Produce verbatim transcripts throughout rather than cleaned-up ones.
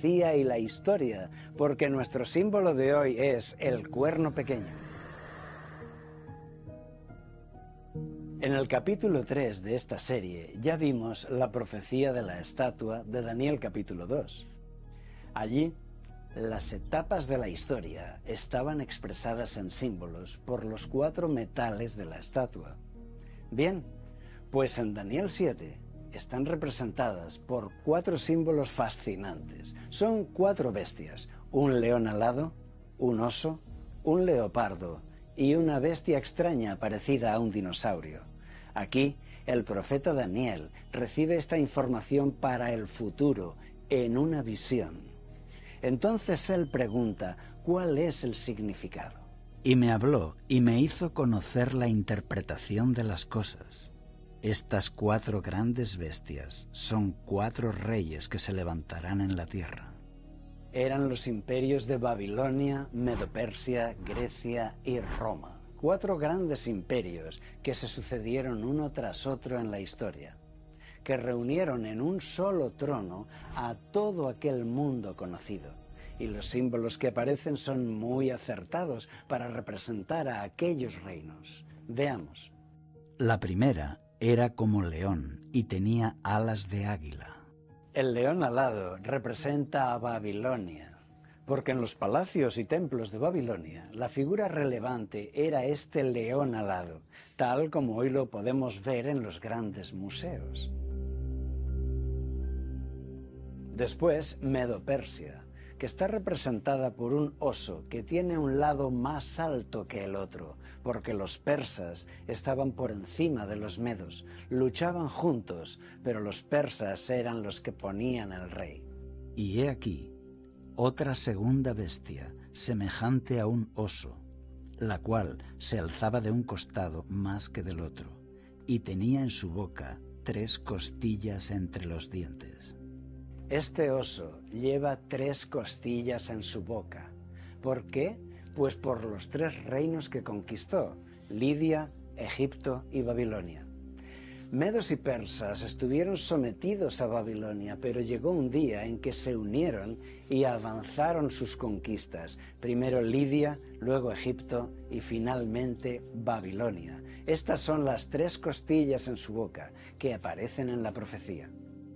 profecía y la historia, porque nuestro símbolo de hoy es el cuerno pequeño. En el capítulo tres de esta serie ya vimos la profecía de la estatua de Daniel capítulo dos. Allí, las etapas de la historia estaban expresadas en símbolos por los cuatro metales de la estatua. Bien, pues en Daniel siete están representadas por cuatro símbolos fascinantes. Son cuatro bestias: un león alado, un oso, un leopardo y una bestia extraña parecida a un dinosaurio. Aquí, el profeta Daniel recibe esta información para el futuro, en una visión. Entonces él pregunta, ¿cuál es el significado? Y me habló y me hizo conocer la interpretación de las cosas. Estas cuatro grandes bestias son cuatro reyes que se levantarán en la tierra. Eran los imperios de Babilonia, Medo-Persia, Grecia y Roma. Cuatro grandes imperios que se sucedieron uno tras otro en la historia, que reunieron en un solo trono a todo aquel mundo conocido. Y los símbolos que aparecen son muy acertados para representar a aquellos reinos. Veamos. La primera era como león y tenía alas de águila. El león alado representa a Babilonia, porque en los palacios y templos de Babilonia la figura relevante era este león alado, tal como hoy lo podemos ver en los grandes museos. Después, Medo-Persia, que está representada por un oso que tiene un lado más alto que el otro, porque los persas estaban por encima de los medos, luchaban juntos, pero los persas eran los que ponían el rey. Y he aquí otra segunda bestia, semejante a un oso, la cual se alzaba de un costado más que del otro, y tenía en su boca tres costillas entre los dientes. Este oso lleva tres costillas en su boca. ¿Por qué? Pues por los tres reinos que conquistó: Lidia, Egipto y Babilonia. Medos y persas estuvieron sometidos a Babilonia, pero llegó un día en que se unieron y avanzaron sus conquistas. Primero Lidia, luego Egipto y finalmente Babilonia. Estas son las tres costillas en su boca que aparecen en la profecía.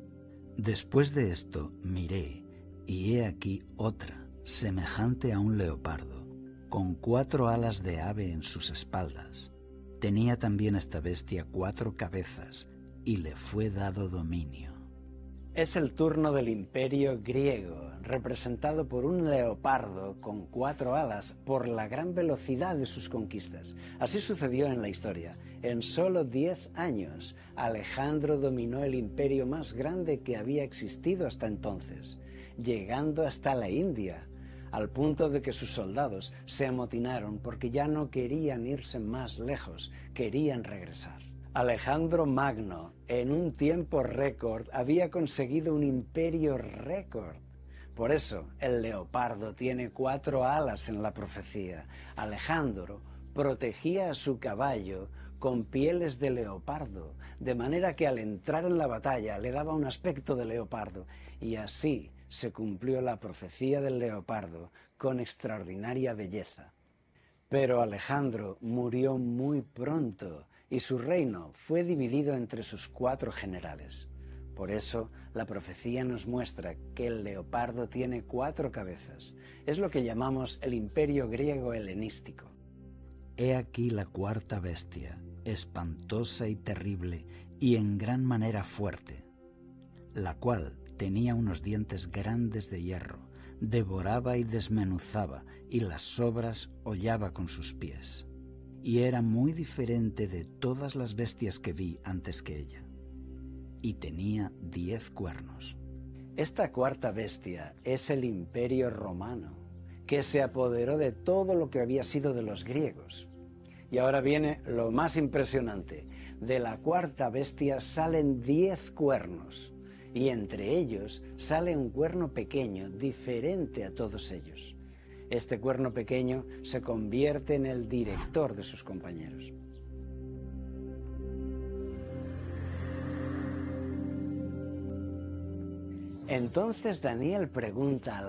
Después de esto miré, y he aquí otra, semejante a un leopardo, con cuatro alas de ave en sus espaldas. Tenía también esta bestia cuatro cabezas, y le fue dado dominio. Es el turno del imperio griego, representado por un leopardo con cuatro alas por la gran velocidad de sus conquistas. Así sucedió en la historia. En solo diez años, Alejandro dominó el imperio más grande que había existido hasta entonces, llegando hasta la India, al punto de que sus soldados se amotinaron porque ya no querían irse más lejos, querían regresar. Alejandro Magno, en un tiempo récord, había conseguido un imperio récord. Por eso, el leopardo tiene cuatro alas en la profecía. Alejandro protegía a su caballo con pieles de leopardo, de manera que al entrar en la batalla le daba un aspecto de leopardo, y así se cumplió la profecía del leopardo con extraordinaria belleza. Pero Alejandro murió muy pronto y su reino fue dividido entre sus cuatro generales. Por eso, la profecía nos muestra que el leopardo tiene cuatro cabezas. Es lo que llamamos el imperio griego helenístico. He aquí la cuarta bestia, espantosa y terrible, y en gran manera fuerte, la cual tenía unos dientes grandes de hierro, devoraba y desmenuzaba, y las sobras hollaba con sus pies. Y era muy diferente de todas las bestias que vi antes que ella. Y tenía diez cuernos. Esta cuarta bestia es el imperio romano, que se apoderó de todo lo que había sido de los griegos. Y ahora viene lo más impresionante. De la cuarta bestia salen diez cuernos, y entre ellos sale un cuerno pequeño, diferente a todos ellos. Este cuerno pequeño se convierte en el director de sus compañeros. Entonces Daniel pregunta a